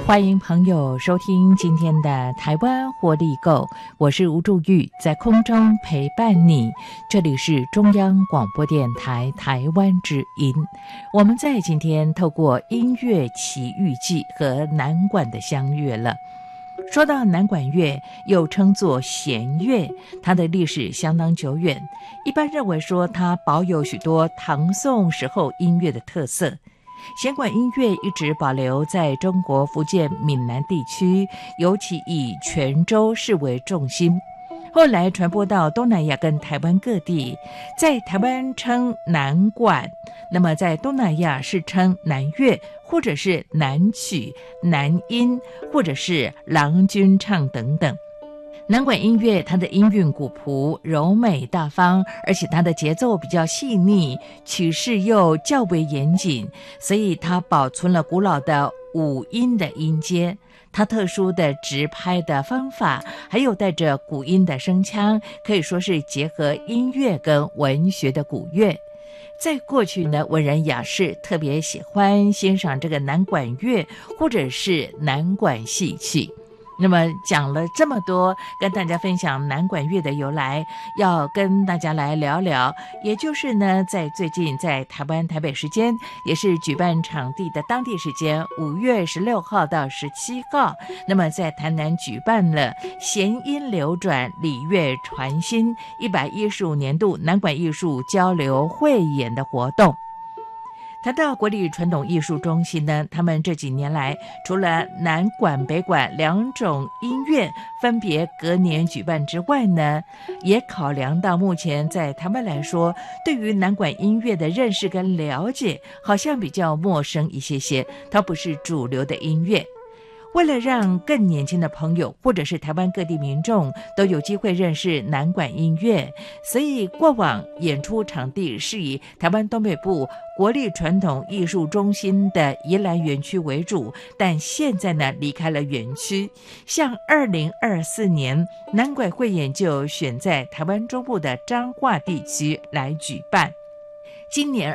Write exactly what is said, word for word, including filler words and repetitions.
欢迎朋友收听今天的台湾活力购，我是吴祝玉，在空中陪伴你。这里是中央广播电台台湾之音。我们在今天透过音乐奇遇记和南管的相约了。说到南管乐，又称作弦乐，它的历史相当久远，一般认为说它保有许多唐宋时候音乐的特色。弦管音乐一直保留在中国福建闽南地区，尤其以泉州市为重心，后来传播到东南亚跟台湾各地，在台湾称南管，那么在东南亚是称南乐，或者是南曲、南音，或者是郎君唱等等。南管音乐它的音韵古朴、柔美大方，而且它的节奏比较细腻，曲式又较为严谨，所以它保存了古老的五音的音阶。它特殊的直拍的方法，还有带着古音的声腔，可以说是结合音乐跟文学的古乐。在过去呢，文人雅士特别喜欢欣赏这个南管乐，或者是南管戏曲。那么讲了这么多，跟大家分享南管乐的由来，要跟大家来聊聊，也就是呢，在最近在台湾台北时间，也是举办场地的当地时间五月十六号到十七号，那么在台南举办了弦音流转礼乐传新一百一十五年度南管艺术交流汇演的活动。谈到国立传统艺术中心呢，他们这几年来除了南管北管两种音乐分别隔年举办之外呢，也考量到目前在台湾来说，对于南管音乐的认识跟了解好像比较陌生一些些，它不是主流的音乐。为了让更年轻的朋友或者是台湾各地民众都有机会认识南管音乐，所以过往演出场地是以台湾东北部国立传统艺术中心的宜兰园区为主，但现在呢离开了园区，像二零二四年南管汇演就选在台湾中部的彰化地区来举办。今年